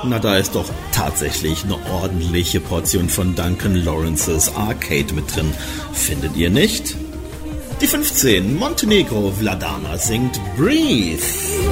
Na, da ist doch tatsächlich eine ordentliche Portion von Duncan Lawrences Arcade mit drin. Findet ihr nicht? Die 15, Montenegro, Vladana singt Breathe.